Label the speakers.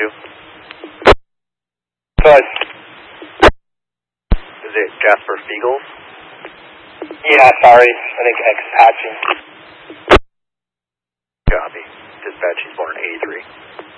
Speaker 1: Buzz.
Speaker 2: Is it Jasper Fiegels?
Speaker 1: Yeah, sorry. I think ex-Apache.
Speaker 2: Copy. Dispatch, he's born 83.